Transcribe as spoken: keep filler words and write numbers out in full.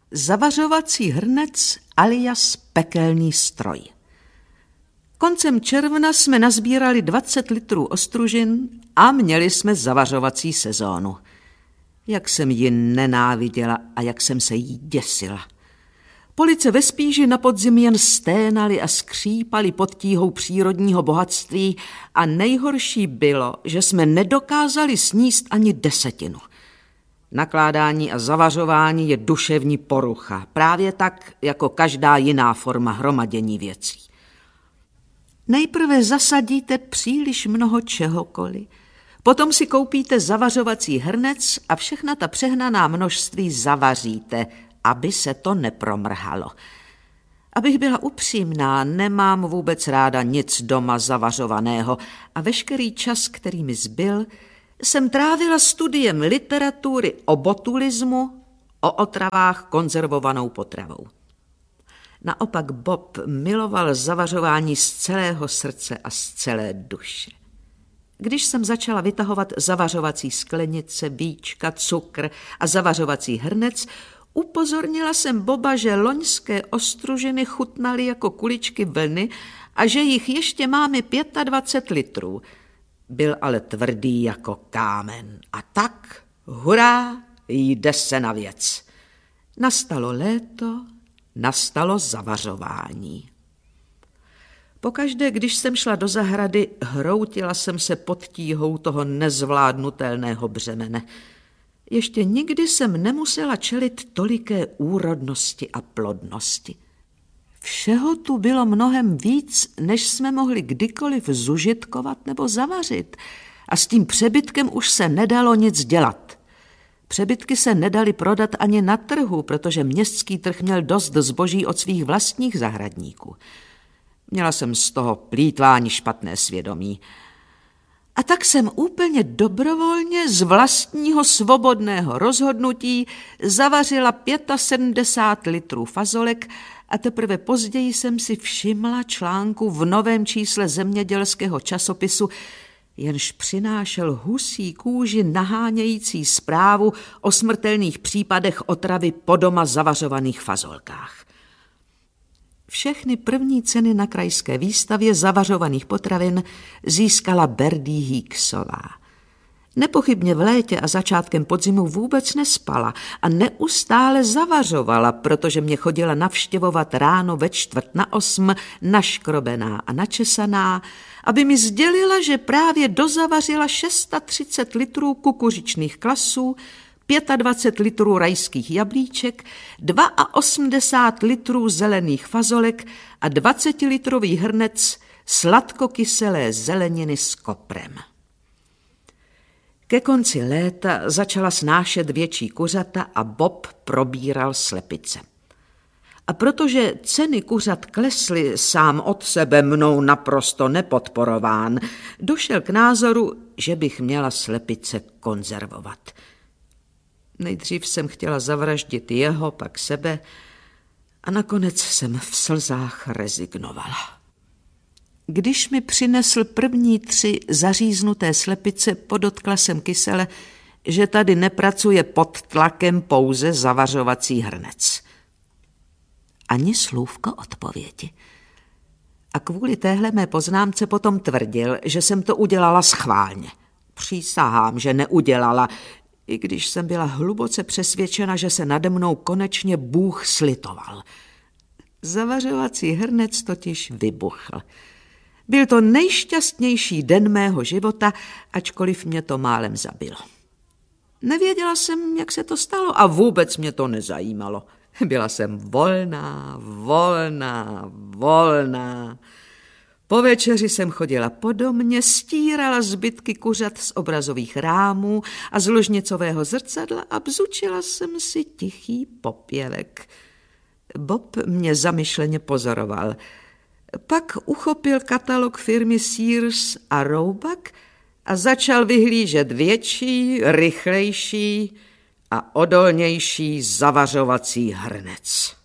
Zavařovací hrnec alias pekelný stroj. Koncem června jsme nazbírali dvacet litrů ostružin a měli jsme zavařovací sezónu. Jak jsem ji nenáviděla a jak jsem se jí děsila. Police ve Spíži na podzim jen sténaly a skřípaly pod tíhou přírodního bohatství a nejhorší bylo, že jsme nedokázali sníst ani desetinu. Nakládání a zavařování je duševní porucha, právě tak jako každá jiná forma hromadění věcí. Nejprve zasadíte příliš mnoho čehokoliv, potom si koupíte zavařovací hrnec a všechna ta přehnaná množství zavaříte, aby se to nepromrhalo. Abych byla upřímná, nemám vůbec ráda nic doma zavařovaného a veškerý čas, který mi zbyl, jsem trávila studiem literatury o botulismu, o otravách konzervovanou potravou. Naopak Bob miloval zavařování z celého srdce a z celé duše. Když jsem začala vytahovat zavařovací sklenice, víčka, cukr a zavařovací hrnec, upozornila jsem Boba, že loňské ostružiny chutnaly jako kuličky vlny a že jich ještě máme dvacet pět litrů. Byl ale tvrdý jako kámen. A tak, hurá, jde se na věc. Nastalo léto, nastalo zavařování. Pokaždé, když jsem šla do zahrady, hroutila jsem se pod tíhou toho nezvládnutelného břemene. Ještě nikdy jsem nemusela čelit toliké úrodnosti a plodnosti. Všeho tu bylo mnohem víc, než jsme mohli kdykoliv zužitkovat nebo zavařit. A s tím přebytkem už se nedalo nic dělat. Přebytky se nedaly prodat ani na trhu, protože městský trh měl dost zboží od svých vlastních zahradníků. Měla jsem z toho plýtvání špatné svědomí. A tak jsem úplně dobrovolně z vlastního svobodného rozhodnutí zavařila sedmdesát pět litrů fazolek a teprve později jsem si všimla článku v novém čísle zemědělského časopisu, jenž přinášel husí kůži nahánějící zprávu o smrtelných případech otravy po doma zavařovaných fazolkách. Všechny první ceny na krajské výstavě zavařovaných potravin získala Berdie Hicksová. Nepochybně v létě a začátkem podzimu vůbec nespala a neustále zavařovala, protože mě chodila navštěvovat ráno ve čtvrt na osm, naškrobená a načesaná, aby mi sdělila, že právě dozavařila třicet šest litrů kukuřičných klasů, dvacet pět litrů rajských jablíček, osmdesát dva litrů zelených fazolek a dvacetilitrový hrnec sladkokyselé zeleniny s koprem. Ke konci léta začala snášet větší kuřata a Bob probíral slepice. A protože ceny kuřat klesly sám od sebe mnou naprosto nepodporován, došel k názoru, že bych měla slepice konzervovat. Nejdřív jsem chtěla zavraždit jeho, pak sebe a nakonec jsem v slzách rezignovala. Když mi přinesl první tři zaříznuté slepice, podotkla jsem kysele, že tady nepracuje pod tlakem pouze zavařovací hrnec. Ani slůvko odpovědi. A kvůli téhle mé poznámce potom tvrdil, že jsem to udělala schválně. Přísahám, že neudělala, i když jsem byla hluboce přesvědčena, že se nade mnou konečně Bůh slitoval. Zavařovací hrnec totiž vybuchl. Byl to nejšťastnější den mého života, ačkoliv mě to málem zabilo. Nevěděla jsem, jak se to stalo a vůbec mě to nezajímalo. Byla jsem volná, volná, volná. Po večeři jsem chodila po domě, stírala zbytky kuřat z obrazových rámů a z ložnicového zrcadla a bzučila jsem si tichý popěvek. Bob mě zamyšleně pozoroval. Pak uchopil katalog firmy Sears a Roebuck a začal vyhlížet větší, rychlejší a odolnější zavařovací hrnec.